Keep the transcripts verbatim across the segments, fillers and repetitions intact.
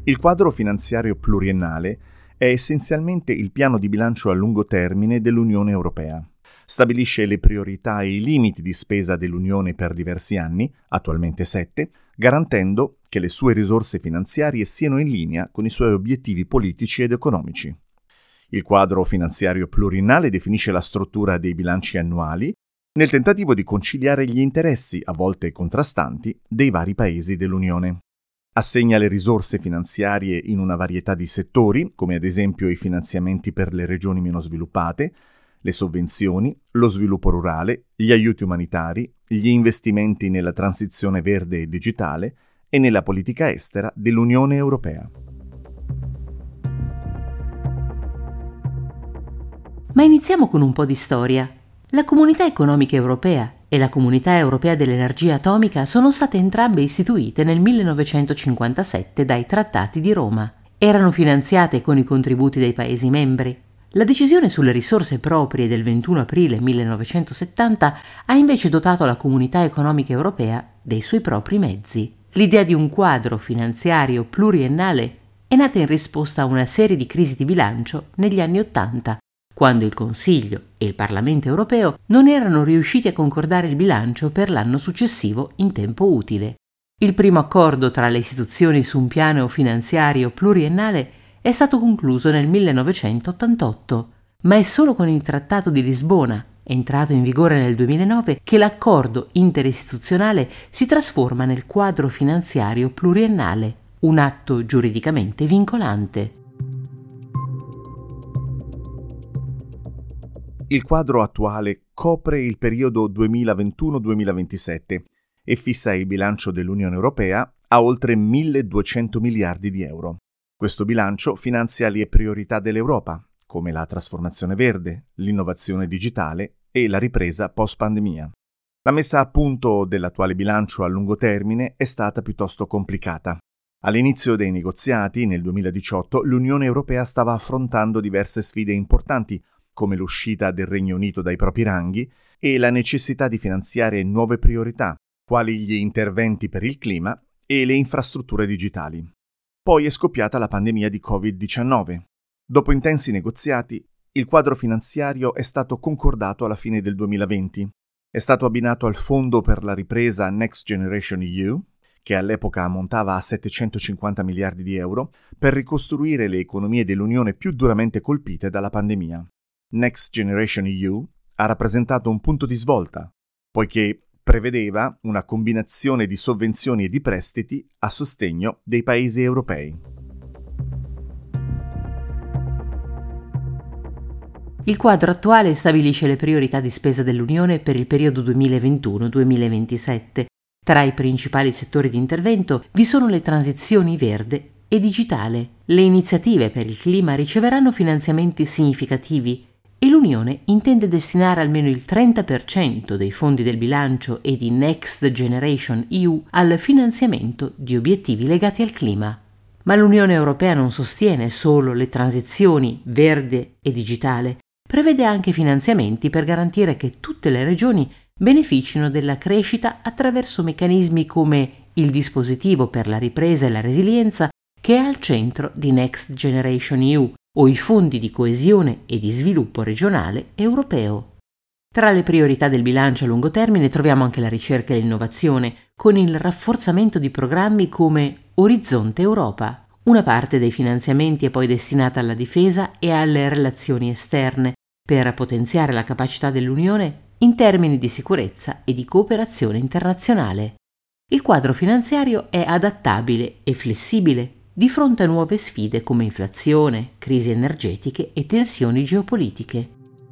Il quadro finanziario pluriennale è essenzialmente il piano di bilancio a lungo termine dell'Unione Europea. Stabilisce le priorità e i limiti di spesa dell'Unione per diversi anni, attualmente sette, garantendo che le sue risorse finanziarie siano in linea con i suoi obiettivi politici ed economici. Il quadro finanziario pluriennale definisce la struttura dei bilanci annuali nel tentativo di conciliare gli interessi, a volte contrastanti, dei vari paesi dell'Unione. Assegna le risorse finanziarie in una varietà di settori, come ad esempio i finanziamenti per le regioni meno sviluppate, le sovvenzioni, lo sviluppo rurale, gli aiuti umanitari, gli investimenti nella transizione verde e digitale e nella politica estera dell'Unione Europea. Ma iniziamo con un po' di storia. La Comunità Economica Europea e la Comunità Europea dell'Energia Atomica sono state entrambe istituite nel millenovecentocinquantasette dai Trattati di Roma. Erano finanziate con i contributi dei Paesi membri. La decisione sulle risorse proprie del ventuno aprile millenovecentosettanta ha invece dotato la Comunità Economica Europea dei suoi propri mezzi. L'idea di un quadro finanziario pluriennale è nata in risposta a una serie di crisi di bilancio negli anni Ottanta, quando il Consiglio e il Parlamento europeo non erano riusciti a concordare il bilancio per l'anno successivo in tempo utile. Il primo accordo tra le istituzioni su un piano finanziario pluriennale è stato concluso nel millenovecentottantotto, ma è solo con il Trattato di Lisbona, entrato in vigore nel duemilanove, che l'accordo interistituzionale si trasforma nel quadro finanziario pluriennale, un atto giuridicamente vincolante. Il quadro attuale copre il periodo duemilaventuno duemilaventisette e fissa il bilancio dell'Unione Europea a oltre milleduecento miliardi di euro. Questo bilancio finanzia le priorità dell'Europa, come la trasformazione verde, l'innovazione digitale e la ripresa post-pandemia. La messa a punto dell'attuale bilancio a lungo termine è stata piuttosto complicata. All'inizio dei negoziati, nel duemiladiciotto, l'Unione Europea stava affrontando diverse sfide importanti, come l'uscita del Regno Unito dai propri ranghi e la necessità di finanziare nuove priorità, quali gli interventi per il clima e le infrastrutture digitali. Poi è scoppiata la pandemia di covid diciannove. Dopo intensi negoziati, il quadro finanziario è stato concordato alla fine del duemilaventi. È stato abbinato al Fondo per la ripresa Next Generation E U, che all'epoca ammontava a settecentocinquanta miliardi di euro, per ricostruire le economie dell'Unione più duramente colpite dalla pandemia. Next Generation E U ha rappresentato un punto di svolta, poiché prevedeva una combinazione di sovvenzioni e di prestiti a sostegno dei paesi europei. Il quadro attuale stabilisce le priorità di spesa dell'Unione per il periodo duemilaventuno duemilaventisette. Tra i principali settori di intervento vi sono le transizioni verde e digitale. Le iniziative per il clima riceveranno finanziamenti significativi e l'Unione intende destinare almeno il trenta per cento dei fondi del bilancio e di Next Generation E U al finanziamento di obiettivi legati al clima. Ma l'Unione Europea non sostiene solo le transizioni verde e digitale, prevede anche finanziamenti per garantire che tutte le regioni beneficino della crescita attraverso meccanismi come il dispositivo per la ripresa e la resilienza, che è al centro di Next Generation E U, o i fondi di coesione e di sviluppo regionale europeo. Tra le priorità del bilancio a lungo termine troviamo anche la ricerca e l'innovazione, con il rafforzamento di programmi come Orizzonte Europa. Una parte dei finanziamenti è poi destinata alla difesa e alle relazioni esterne, per potenziare la capacità dell'Unione in termini di sicurezza e di cooperazione internazionale. Il quadro finanziario è adattabile e flessibile di fronte a nuove sfide come inflazione, crisi energetiche e tensioni geopolitiche.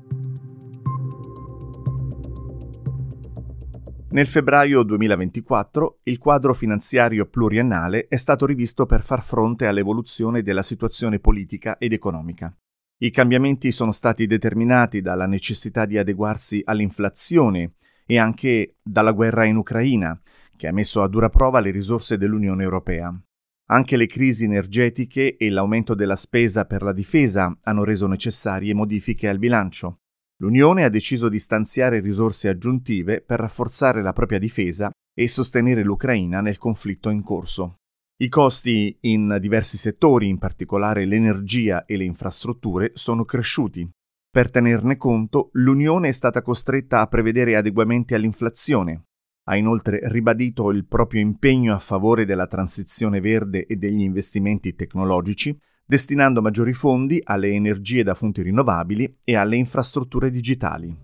Nel febbraio duemilaventiquattro il quadro finanziario pluriennale è stato rivisto per far fronte all'evoluzione della situazione politica ed economica. I cambiamenti sono stati determinati dalla necessità di adeguarsi all'inflazione e anche dalla guerra in Ucraina, che ha messo a dura prova le risorse dell'Unione Europea. Anche le crisi energetiche e l'aumento della spesa per la difesa hanno reso necessarie modifiche al bilancio. L'Unione ha deciso di stanziare risorse aggiuntive per rafforzare la propria difesa e sostenere l'Ucraina nel conflitto in corso. I costi in diversi settori, in particolare l'energia e le infrastrutture, sono cresciuti. Per tenerne conto, l'Unione è stata costretta a prevedere adeguamenti all'inflazione. Ha inoltre ribadito il proprio impegno a favore della transizione verde e degli investimenti tecnologici, destinando maggiori fondi alle energie da fonti rinnovabili e alle infrastrutture digitali.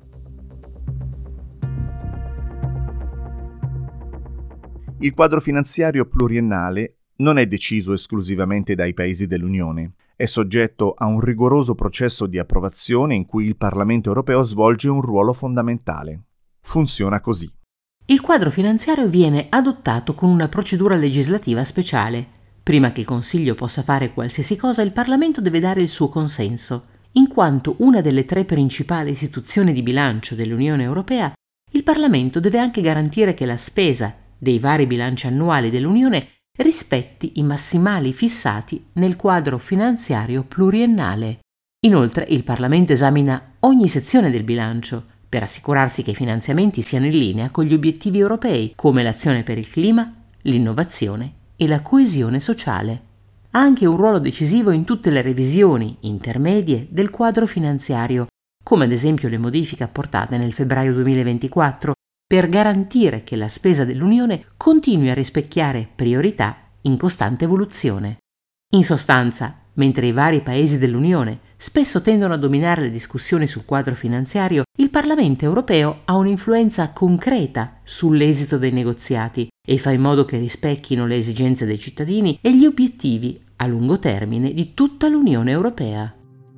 Il quadro finanziario pluriennale non è deciso esclusivamente dai Paesi dell'Unione. È soggetto a un rigoroso processo di approvazione in cui il Parlamento europeo svolge un ruolo fondamentale. Funziona così. Il quadro finanziario viene adottato con una procedura legislativa speciale. Prima che il Consiglio possa fare qualsiasi cosa, il Parlamento deve dare il suo consenso. In quanto una delle tre principali istituzioni di bilancio dell'Unione Europea, il Parlamento deve anche garantire che la spesa dei vari bilanci annuali dell'Unione rispetti i massimali fissati nel quadro finanziario pluriennale. Inoltre, il Parlamento esamina ogni sezione del bilancio per assicurarsi che i finanziamenti siano in linea con gli obiettivi europei, come l'azione per il clima, l'innovazione e la coesione sociale. Ha anche un ruolo decisivo in tutte le revisioni intermedie del quadro finanziario, come ad esempio le modifiche apportate nel febbraio duemilaventiquattro, per garantire che la spesa dell'Unione continui a rispecchiare priorità in costante evoluzione. In sostanza, mentre i vari paesi dell'Unione spesso tendono a dominare le discussioni sul quadro finanziario, il Parlamento europeo ha un'influenza concreta sull'esito dei negoziati e fa in modo che rispecchino le esigenze dei cittadini e gli obiettivi a lungo termine di tutta l'Unione europea.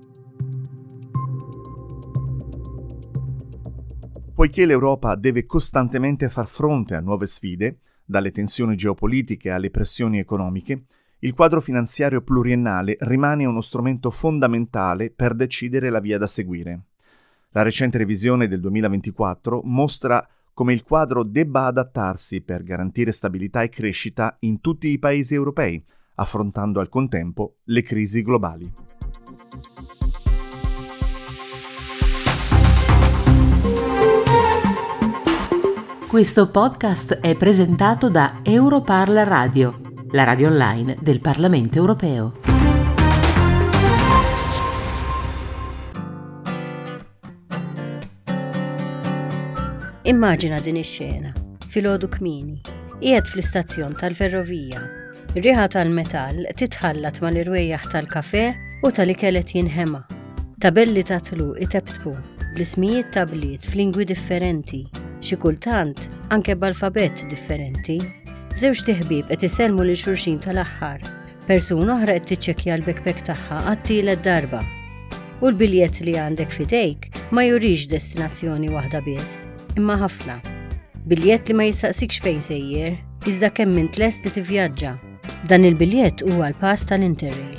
Poiché l'Europa deve costantemente far fronte a nuove sfide, dalle tensioni geopolitiche alle pressioni economiche, il quadro finanziario pluriennale rimane uno strumento fondamentale per decidere la via da seguire. La recente revisione del duemilaventiquattro mostra come il quadro debba adattarsi per garantire stabilità e crescita in tutti i paesi europei, affrontando al contempo le crisi globali. Questo podcast è presentato da Europarla Radio, la radio online del Parlamento europeo. Immaġina din ix-xena, filgħodu kmieni, qiegħed fl-istazzjon tal-ferrovija. Ir-riħa tal-metall titħallat mal-irwejjaħ tal-kafè u tal-ikel qed jinħema. Tabelli ta' tluq itebtbu bl-ismijiet ta' bliet f'lingwi differenti, xi kultant anke b'alfabet differenti. Żewġ tiħbieb qed isellmu lil xulxin tal-aħħar. Persuna oħra qed tiċċekkja l-backpack tagħha għat-tielet darba. U l-biljett li għandek f'idejk ma jurix destinazzjoni waħda biss, imma ħafna. Biljett li ma jistaqsikx fejn sejjer, iżda kemm int lest li tivvjaġġa. Dan il-biljett huwa l-pass tal-Interrail.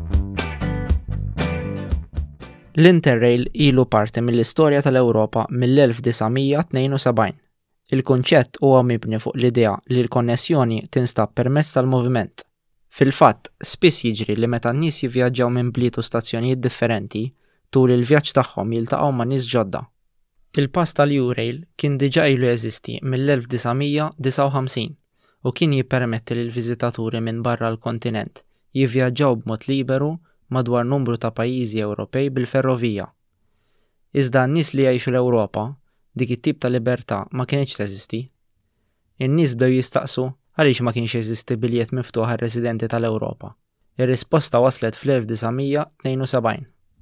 L-Interrail ilu parti mill-istorja tal-Ewropa mill-elf disajn tnejn u sebgħin. Il-konċett huwa mibni fuq l-idea li l-konnessjoni tinstab permezz tal-moviment. Fil-fatt, spiss jiġri li meta n-nies jivvjaġġaw minn bliet u stazzjonijiet differenti, tul il-vjaġġ tagħhom jiltaqgħu ma' nies ġodda. Il-pass tal-Eurail kien diġà ilu jeżisti mill-elf disajn disa' u ħamsin u kien jippermetti lil viżitaturi minn barra l-kontinent jivvjaġġaw b'mod liberu madwar numru ta' pajjiżi Ewropej bil-ferrovija. Iżda n-nies li jgħixu l-Ewropa dik it-tip ta' libertà ma kienx teżisti. In-nies bdew jistaqsu għaliex ma kienx jeżisti biljett miftuħ għar-residenti tal-Ewropa. Ir-risposta waslet fl-elf disajn tnejn u sebgħin.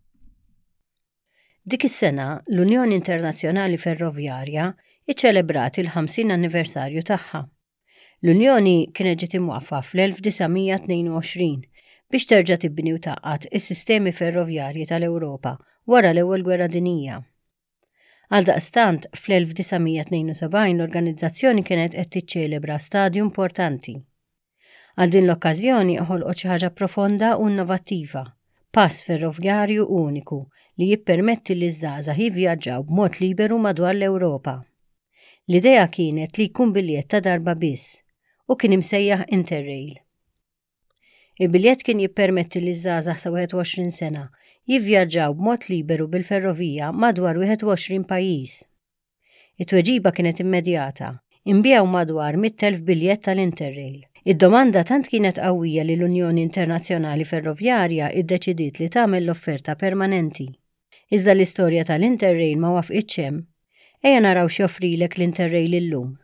Dik is-sena l-Unjoni Internazzjonali Ferrovjarja iċċelebrat il-ħamsin anniversarju tagħha. L-Unjoni kienet ġiet imwaffa fl-elf disajn tnejn u għoxrin biex terġa' tibni u taqqat is-sistemi ferrovjarji tal-Ewropa wara l-Ewwel Gwerra Dinjija. Għaldaqstant, fl-elf disajn tnejn u sebgħin l-organizzazzjoni kienet qed tiċċelebra stadju importanti. Għal din l-okkażjoni ħolqot xi ħaġa profonda u innovattiva, pass ferrovjarju uniku li jippermetti li żgħażagħ jivvjaġġaw b'mod liberu madwar l-Ewropa. L-idea kienet li jkun biljett ta' darba biss u kien imsejjaħ Interrail. Il-biljett kien jippermetti li żgħażagħ sa' wieħed u għoxrin sena jivvjaġġaw b'mod liberu bil-ferrovija madwar wieħed u għoxrin pajjiż. It-tweġiba kienet immedjata. Imbjew madwar mit telf biljett tal-Interrail. Id-domanda tant kienet qawwija li l-Unjoni Internazzjonali Ferrovjarja iddeċidiet li tagħmel l-offerta permanenti. Iżda l-istorja tal-Interrail ma wafqitx hemm. Ejja naraw x'joffrilek l-Interrail illum.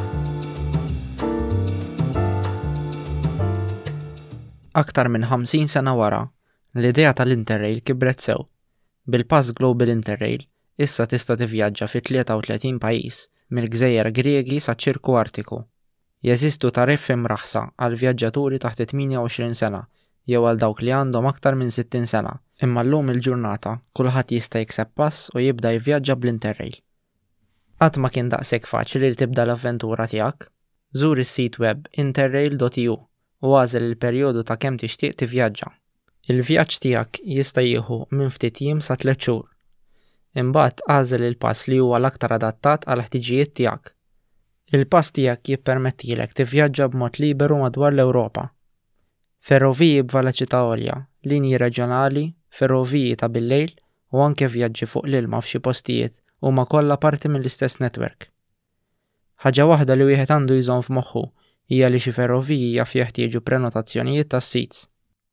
Aktar minn ħamsin sena wara, l-idea tal-Interrail kibret sew. Bil-Pass Global Interrail issa tista' tivvjaġġa fi tlieta u tletin pajjiż mill-Gżejjer Griegi saċ-Ċirku Artiku. Jeżistu tariffi mraħsa għal vjaġġaturi taħt tminja u għoxrin sena jew għal dawk li għandhom aktar minn sittin sena, imma llum il-ġurnata kulħadd jista' jikseb pass u jibda jivvjaġġa bl-Interrail. Qatt ma kien daqshekk faċli li tibda l-avventura tiegħek. Żur is-sit web interrail dot e u u għażel il-perjodu ta' kemm tixtieq tivvjaġġa. Il-vjaġġ tiegħek jista' jieħu minn ftit jiem sa tliet xhur. Imbagħad għażel il-pass li huwa l-aktar adattat għal ħtiġijiet tiegħek. Il-pass tiegħek jippermettilek tivvjaġġa b'mod liberu madwar l-Ewropa. Ferroviji b'veloċità għolja, linji reġjonali, ferroviji ta' bil-lejl u anke vjaġġi fuq l-ilma f'xi postijiet huma kollha parti mill-istess netwerk. Ħaġa waħda li wieħed għandu jżomm f'moħħu hija li xi ferroviji jaf jeħtieġu prenotazzjonijiet tas-sits.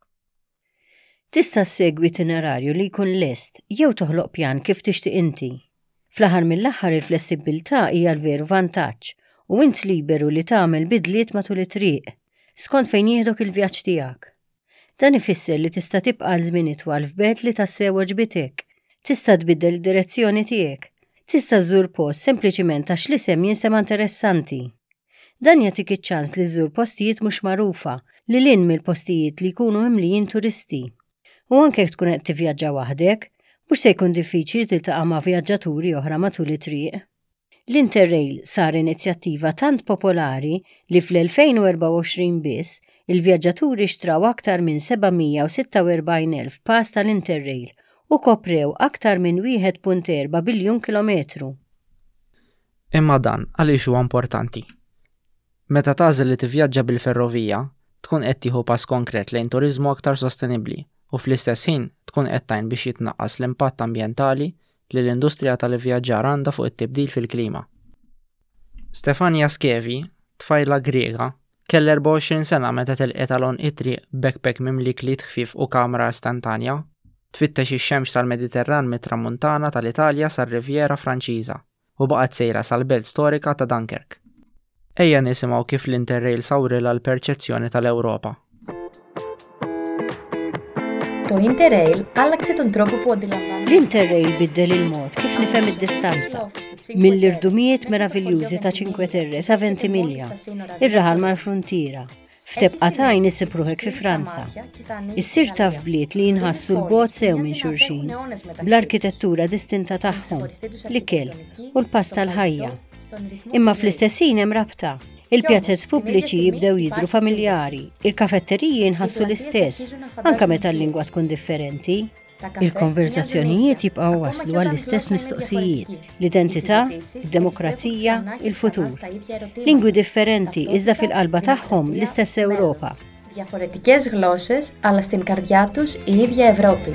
Tista' ssegwi itinerarju li jkun lest jew toħloq pjan kif tixtieq inti. Fl-aħħar mill-aħħar il-flessibilità hija l-veru vantaġġ u int liberu li tagħmel bidliet matul it-triq, skont fejn jieħdok il-vjaġġ tiegħek. Dan ifisser li tista' tibqa' għal żmien itwal f'belt li tassew ġbitek, tista' tbiddel id-direzzjoni tiegħek, tista' żżur post sempliċiment għax l-isem jinsema interessanti. Dan jagħtik iċ-ċans li żżur postijiet mhux magħrufa li lin mill-postijiet li jkunu mimlijin turisti. U anke tkun qed tivvjaġġa waħdek, mhux se jkun diffiċli tiltaqa' ma' vjaġġaturi oħra matul it-triq. L-Interrail sar inizjattiva tant popolari li fl-elfejn u erba' u għoxrin biss il-vjaġġaturi xtraw aktar minn sebgħimija u sitta u erbgħin elf pass tal-Interrail u koprew aktar minn wieħed punt erba' biljun kilometru. Imma dan għaliex huwa importanti. Meta tagħżel li tivvjaġġa bil-ferrovija, tkun qed tieħu pass konkret lejn turiżmu aktar sostenibbli u fl-istess ħin tkun qed tgħin biex jitnaqqas l-impatt ambjentali li l-industrija tal-ivvjaġġar għandha fuq it-tibdil fil-klima. Stefania Skevi, tfajla Griega, kellha erba' u għoxrin sena meta telqiet għalhom it-triq backpack mimli kliet ħfief u kamra istantanja, tfittex ix-xemx tal-Mediterran mit-tramuntana tal-Italja sar-Rivjera Franċiża u baqgħet sejra sal-belt storika ta' Dunkirk. Ejja nisimgħu kif l-Interrail sawrilha l-perċezzjoni tal-Ewropa. L-Interrail biddel il-mod kif nifhem id-distanza. Mill-irdumijiet meraviljużi ta' Cinque Terre sa' Ventimiglia, ir-raħal mal-frontiera, f'tebqatajn issibruħek fi Franza. Issir taf bliet li jinħassu l-bogħod sew minn xulxin, bl-arkitettura distinta tagħhom, l-ikel u l-pass tal-ħajja. Imma fl-istess ħin hemm rabta. Il-pjazzezz pubbliċi jibdew jidru familjari, il-kafetteriji jinħassu l-istess, anke meta l-lingwa tkun differenti. Il-konverzazzjonijiet jibqgħu waslu għall-istess mistoqsijiet, l-identità, id-demokrazija, il-futur. Lingwi differenti iżda fil-qalba tagħhom l-istess Ewropa. Διαφορετικές γλώσσες, αλλά στην καρδιά τους η ίδια Ευρώπη.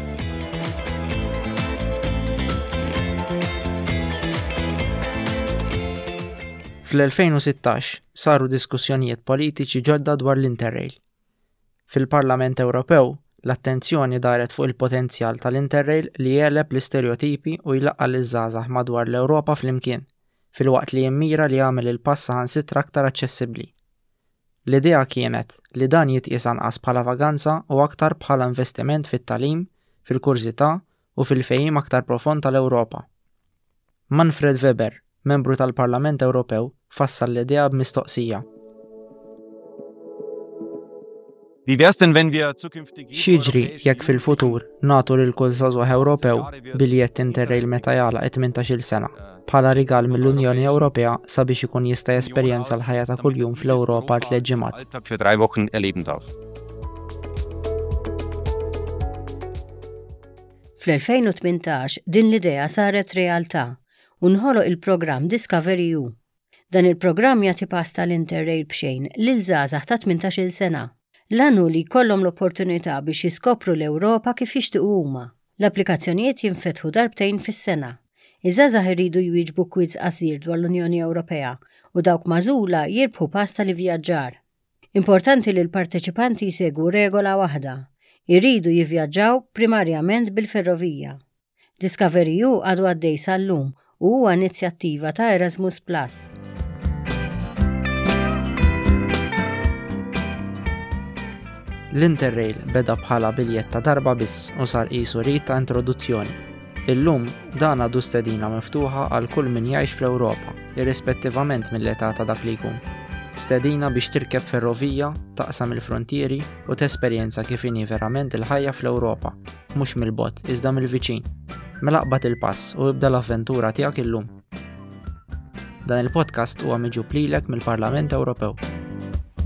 Fl-elfejn u sittax saru diskussjonijiet politiċi ġodda dwar l-Interrail. Fil-Parlament Ewropew, l-attenzjoni daret fuq il-potenzjal tal-Interrail li jeleb l-istereotipi u jlaqqa l-żgħażagħ madwar l-Ewropa flimkien, filwaqt li jimmira li jagħmel il-pass saħansitra aktar aċċessibbli. L-idea kienet li dan jitqies anqas bħala vaganza u aktar bħala investiment fit-tagħlim, fil-kursità u fil-fehim aktar profond tal-Ewropa. Manfred Weber, membru tal-Parlament Ewropew, fassal l-idea b'mistoqsija. X'jiġri jekk fil-futur nagħtu lil kull żagħżugħ Ewropew biljett Interrail meta jagħlaq tmintax-il sena bħala rigal mill-Unjoni Ewropea sabiex ikun jista' jesperjenza l-ħajja ta' kuljum fl-Ewropa tliet ġimgħat. Fl-elfejn u tmintax din l-idea saret realtà u nħoloq il-programm Discovery U. Dan il-programm jagħti pass tal-Interrail b'xejn lil żgħażagħ ta' tmintax-il sena. L-għanu li jkollhom l-opportunità biex jiskopru l-Ewropa kif jixtiequ huma. L-applikazzjonijiet jinfetħu darbtejn fis-sena. Iż-żgħażagħ iridu jwieġbu kwiz qasir dwar l-Unjoni Ewropea u dawk magħżula jirbħu pass tal-ivvjaġġar. Importanti li l-parteċipanti jsegwu regola waħda. Iridu jivvjaġġaw primarjament bil-ferrovija. Discovery U għadu għaddej sal-lum u huwa inizjattiva ta' Erasmus Plus. L-Interrail beda bħala biljett ta' darba biss u sar qisu rit ta' introduzzjoni. Illum dan għadu stedina miftuħa għal kull min jgħix fl-Ewropa, irrispettivament mill-età ta' dak li jkun. Stedina biex tirkeb ferrovija, taqsam il-frontieri u tesperjenza kif inhi verament il-ħajja fl-Ewropa, mhux mill-bot, iżda mill-viċin. Mela qbad il-pass u ibda l-avventura tiegħek illum. Dan il-podcast huwa miġub lilek mill-Parlament Ewropew.